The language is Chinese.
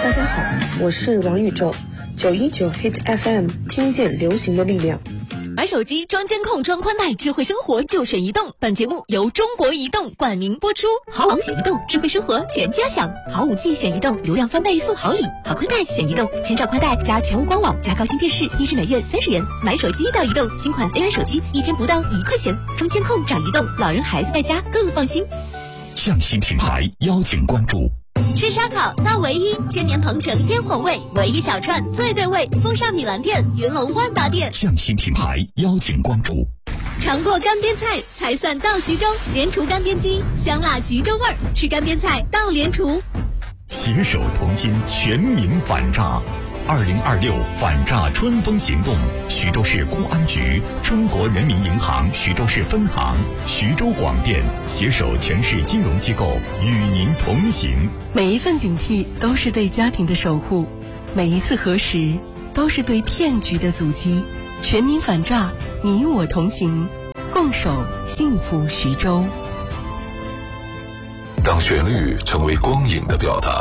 大家好，我是王宇宙，919 Hit FM， 听见流行的力量。 买手机装监控装宽带，智慧生活就选移动。本节目由中国移动冠名播出。好网选移动，智慧生活全家享。好5G选移动，流量翻倍送好礼。好宽带选移动，千兆宽带加全屋官网加高清电视，1支每月30元。买手机到移动，新款 AI 手机1天不到1块钱。装监控找移动，老人孩子在家更放心。 匠心品牌邀请关注。 吃烧烤到唯一，千年鹏城烟火味，唯一小串最对味，风尚米兰店、云龙万达店。 匠心品牌邀请关注。 尝过干煸菜才算到徐州，莲厨干煸鸡，香辣徐州味儿，吃干煸菜到莲厨。 携手同心，全民反诈。2026反诈春风行动，徐州市公安局、中国人民银行徐州市分行、徐州广电携手全市金融机构与您同行。 每一份警惕都是对家庭的守护，每一次核实都是对骗局的阻击。全民反诈，你我同行，共守幸福徐州。 当旋律成为光影的表达，